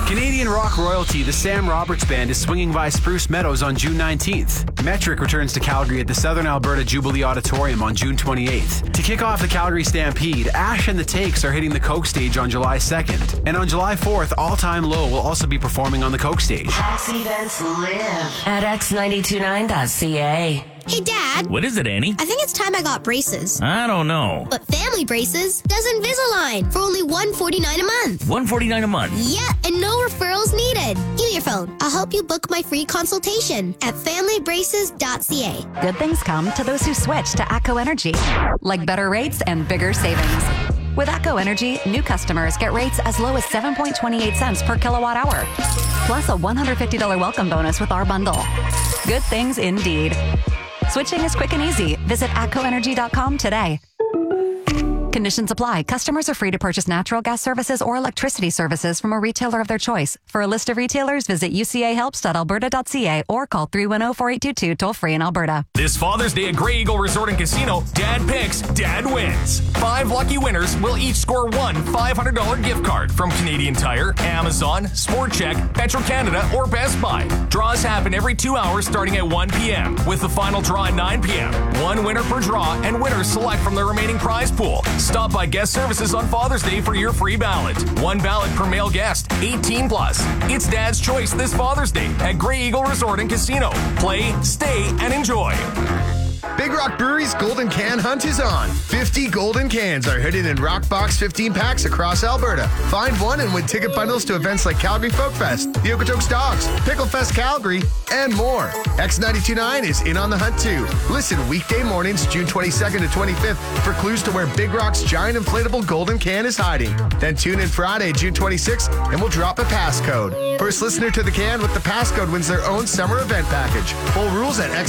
Canadian rock royalty, the Sam Roberts Band, is swinging by Spruce Meadows on June 19th. Metric returns to Calgary at the Southern Alberta Jubilee Auditorium on June 28th. To kick off the Calgary Stampede, Ash and the Takes are hitting the Coke stage on July 2nd. And on July 4th, All Time Low will also be performing on the Coke stage. Past events live at x929.ca. Hey, Dad. What is it, Annie? I think it's time I got braces. I don't know. But Family Braces does Invisalign for only $149 a month. $149 a month? Yeah, and no referrals needed. Give me your phone. I'll help you book my free consultation at familybraces.ca. Good things come to those who switch to ATCO Energy, like better rates and bigger savings. With ATCO Energy, new customers get rates as low as 7.28 cents per kilowatt hour, plus a $150 welcome bonus with our bundle. Good things indeed. Switching is quick and easy. Visit atcoenergy.com today. Conditions apply. Customers are free to purchase natural gas services or electricity services from a retailer of their choice. For a list of retailers, visit ucahelps.alberta.ca or call 310-4822 toll-free in Alberta. This Father's Day at Grey Eagle Resort and Casino, Dad picks, Dad wins. 5 lucky winners will each score one $500 gift card from Canadian Tire, Amazon, Sport Chek, Petro-Canada, or Best Buy. Draws happen every 2 hours starting at 1 p.m. with the final draw at 9 p.m. One winner per draw, and winners select from the remaining prize pool. Stop by Guest Services on Father's Day for your free ballot. One ballot per male guest, 18 plus. It's Dad's choice this Father's Day at Grey Eagle Resort and Casino. Play, stay, and enjoy. Big Rock Brewery's Golden Can Hunt is on. 50 golden cans are hidden in Rock Box 15 packs across Alberta. Find one and win ticket bundles to events like Calgary Folk Fest, the Okotoks Dogs, Pickle Fest Calgary, and more. X929 is in on the hunt too. Listen weekday mornings, June 22nd to 25th, for clues to where Big Rock's giant inflatable golden can is hiding. Then tune in Friday, June 26th, and we'll drop a passcode. First listener to the can with the passcode wins their own summer event package. Full rules at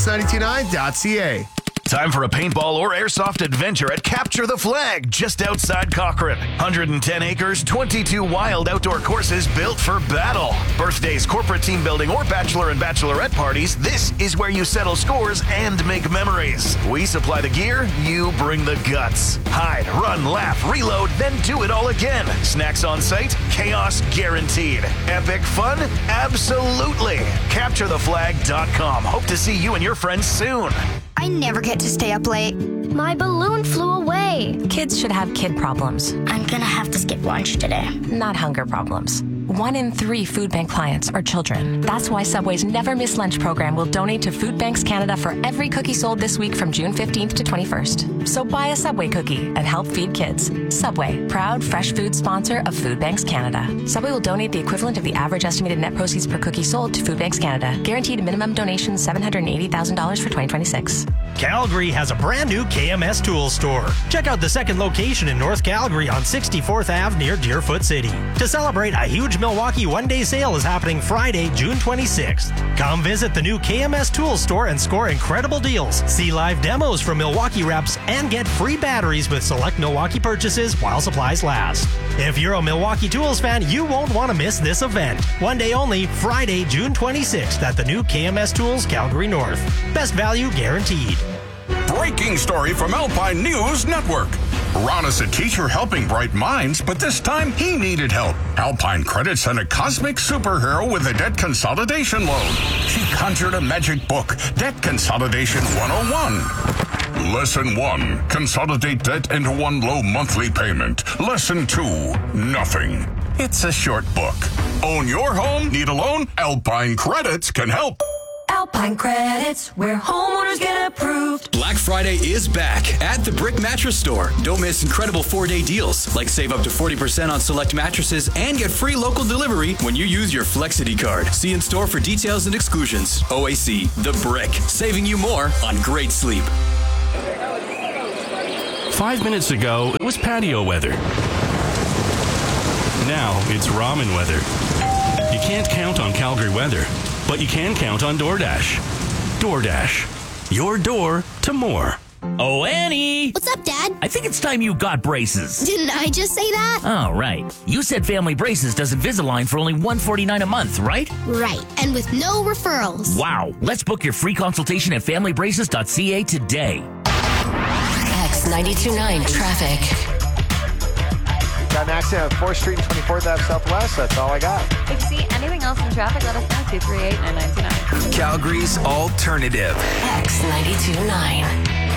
x929.ca. Time for a paintball or airsoft adventure at Capture the Flag, just outside Cochrane. 110 acres, 22 wild outdoor courses built for battle. Birthdays, corporate team building, or bachelor and bachelorette parties, this is where you settle scores and make memories. We supply the gear, you bring the guts. Hide, run, laugh, reload, then do it all again. Snacks on site, chaos guaranteed. Epic fun? Absolutely. CaptureTheFlag.com. Hope to see you and your friends soon. I never get to stay up late. My balloon flew away. Kids should have kid problems. I'm gonna have to skip lunch today. Not hunger problems. 1 in 3 food bank clients are children. That's why Subway's Never Miss Lunch program will donate to Food Banks Canada for every cookie sold this week from June 15th to 21st. So buy a Subway cookie and help feed kids. Subway, proud fresh food sponsor of Food Banks Canada. Subway will donate the equivalent of the average estimated net proceeds per cookie sold to Food Banks Canada. Guaranteed minimum donation $780,000 for 2026. Calgary has a brand new KMS Tools store. Check out the second location in North Calgary on 64th Ave near Deerfoot City. To celebrate, a huge Milwaukee one-day sale is happening Friday, June 26th. Come visit the new KMS Tools store and score incredible deals. See live demos from Milwaukee reps and get free batteries with select Milwaukee purchases while supplies last. If you're a Milwaukee Tools fan, you won't want to miss this event. One day only, Friday, June 26th at the new KMS Tools Calgary North. Best value guaranteed. Breaking story from Alpine News Network. Ron is a teacher helping bright minds, but this time he needed help. Alpine Credit sent a cosmic superhero with a debt consolidation loan. She conjured a magic book, Debt Consolidation 101. Lesson 1, consolidate debt into one low monthly payment. Lesson 2, nothing. It's a short book. Own your home? Need a loan? Alpine Credits can help. Alpine Credits, where homeowners get approved. Black Friday is back at the Brick Mattress Store. Don't miss incredible 4-day deals, like save up to 40% on select mattresses and get free local delivery when you use your Flexity card. See in store for details and exclusions. OAC, The Brick, saving you more on great sleep. 5 minutes ago, it was patio weather. Now it's ramen weather. You can't count on Calgary weather, but you can count on DoorDash. DoorDash. Your door to more. Oh, Annie! What's up, Dad? I think it's time you got braces. Didn't I just say that? Oh, right. You said Family Braces does Invisalign for only $149 a month, right? Right, and with no referrals. Wow. Let's book your free consultation at familybraces.ca today. X929 traffic. an accident on 4th Street and 24th Ave Southwest. That's all I got. If you see anything else in traffic, let us know. 238-999. Calgary's alternative. X92.9.